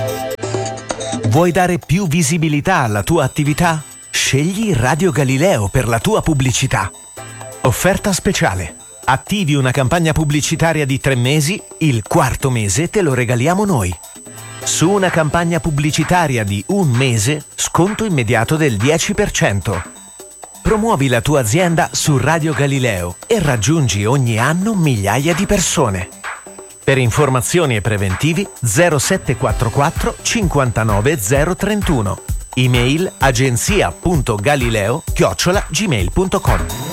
Vuoi dare più visibilità alla tua attività? Scegli Radio Galileo per la tua pubblicità. Offerta speciale. Attivi una campagna pubblicitaria di 3 mesi, il 4º mese te lo regaliamo noi. Su una campagna pubblicitaria di 1 mese, sconto immediato del 10%. Promuovi la tua azienda su Radio Galileo e raggiungi ogni anno migliaia di persone. Per informazioni e preventivi 0744 59 031. Email agenzia.galileo@gmail.com.